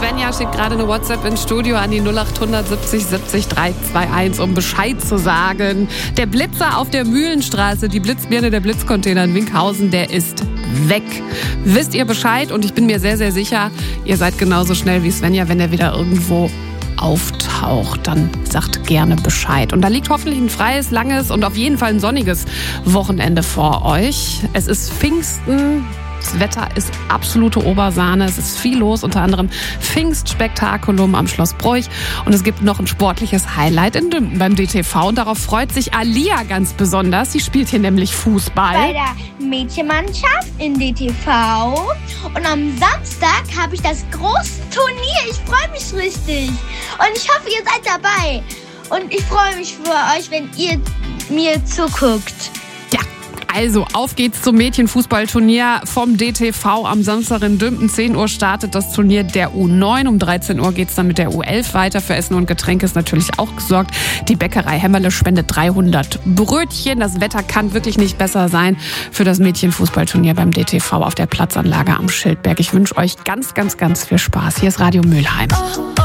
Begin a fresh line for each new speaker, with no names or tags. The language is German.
Svenja schickt gerade eine WhatsApp ins Studio an die 0800 70 70 321, um Bescheid zu sagen. Der Blitzer auf der Mühlenstraße, die Blitzbirne, der Blitzcontainer in Winkhausen, der ist weg. Wisst ihr Bescheid? Und ich bin mir sehr, sehr sicher, ihr seid genauso schnell wie Svenja, wenn er wieder irgendwo auftaucht, dann sagt gerne Bescheid. Und da liegt hoffentlich ein freies, langes und auf jeden Fall ein sonniges Wochenende vor euch. Es ist Pfingsten. Das Wetter ist absolute Obersahne. Es ist viel los, unter anderem Pfingstspektakulum am Schloss Broich. Und es gibt noch ein sportliches Highlight in Dümpten beim DTV. Und darauf freut sich Alia ganz besonders. Sie spielt hier nämlich Fußball.
Bei der Mädchenmannschaft in DTV. Und am Samstag habe ich das große Turnier. Ich freue mich richtig. Und ich hoffe, ihr seid dabei. Und ich freue mich für euch, wenn ihr mir zuguckt.
Also, auf geht's zum Mädchenfußballturnier vom DTV am Samstag in Dümpten. 10 Uhr startet das Turnier der U9. Um 13 Uhr geht's dann mit der U11 weiter. Für Essen und Getränke ist natürlich auch gesorgt. Die Bäckerei Hämmerle spendet 300 Brötchen. Das Wetter kann wirklich nicht besser sein für das Mädchenfußballturnier beim DTV auf der Platzanlage am Schildberg. Ich wünsche euch ganz, ganz, ganz viel Spaß. Hier ist Radio Mülheim.